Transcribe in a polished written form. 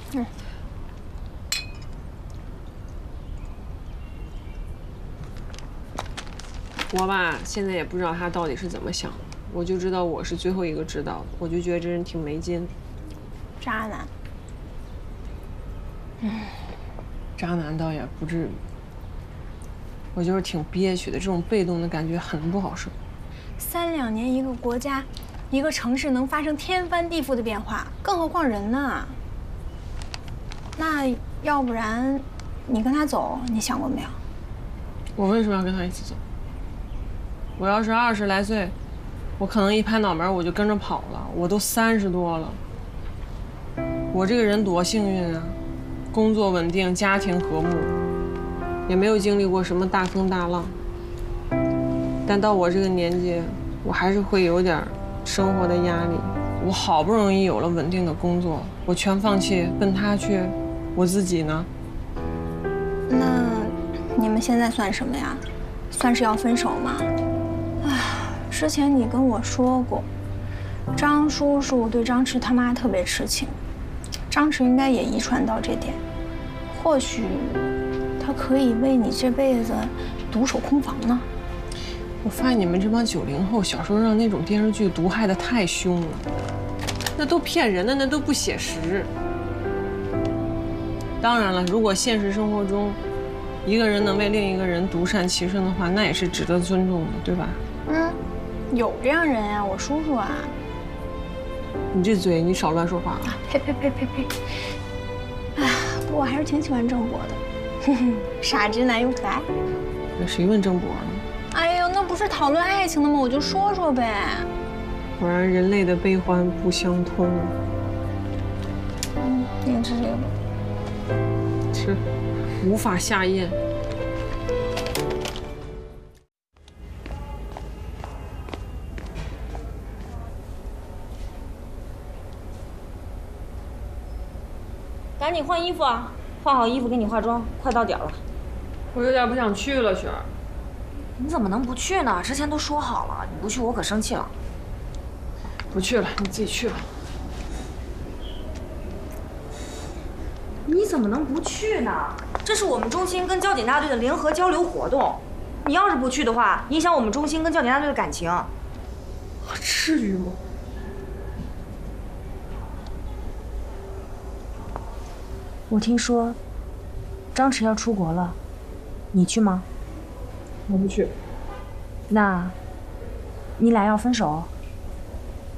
我吧，现在也不知道他到底是怎么想的，我就知道我是最后一个知道的，我就觉得这人挺没劲。 渣男。 渣男倒也不至于，我就是挺憋屈的，这种被动的感觉很不好受。 3、2年一个国家、一个城市能发生天翻地覆的变化，更何况人呢？那要不然，你跟他走，你想过没有？ 我为什么要跟他一起走？我要是20来岁，我可能一拍脑门我就跟着跑了。我都30多了，我这个人多幸运啊！工作稳定，家庭和睦，也没有经历过什么大风大浪。但到我这个年纪，我还是会有点生活的压力。我好不容易有了稳定的工作，我全放弃奔他去，我自己呢？ 那你们现在算什么呀？算是要分手吗？之前你跟我说过，张叔叔对张弛他妈特别痴情，张弛应该也遗传到这点，或许他可以为你这辈子独守空房呢。 我发现你们这帮90后小时候让那种电视剧毒害得太凶了，那都骗人的，那都不写实。当然了，如果现实生活中一个人能为另一个人独善其身的话，那也是值得尊重的，对吧？ 有这样人呀，我叔叔啊。 你这嘴，你少乱说话啊！ 呸！不过我还是挺喜欢郑博的，傻直男又可爱。 那谁问郑博呢？ 哎呦，那不是讨论爱情的吗？我就说说呗。 果然人类的悲欢不相通。 你吃这个吧。 吃，无法下咽。 赶紧换衣服啊！换好衣服给你化妆，快到点了。 我有点不想去了，雪儿。 你怎么能不去呢？之前都说好了，你不去我可生气了。 不去了，你自己去吧。 你怎么能不去呢？这是我们中心跟交警大队的联合交流活动，你要是不去的话，影响我们中心跟交警大队的感情。 至于吗？ 我听说张弛要出国了，你去吗？ 我不去。 那你俩要分手？